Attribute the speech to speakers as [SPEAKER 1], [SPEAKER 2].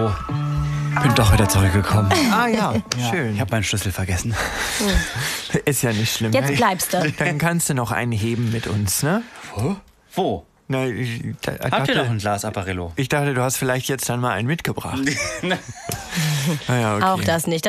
[SPEAKER 1] So, bin doch wieder zurückgekommen.
[SPEAKER 2] Ah ja, schön.
[SPEAKER 1] Ich habe meinen Schlüssel vergessen.
[SPEAKER 2] Ist ja nicht schlimm.
[SPEAKER 3] Jetzt bleibst du.
[SPEAKER 2] Dann kannst du noch einen heben mit uns, ne?
[SPEAKER 1] Wo?
[SPEAKER 2] Na,
[SPEAKER 1] Habt ihr noch ein Glas Apparillo?
[SPEAKER 2] Ich dachte, du hast vielleicht jetzt dann mal einen mitgebracht. Naja, okay.
[SPEAKER 3] Auch das nicht.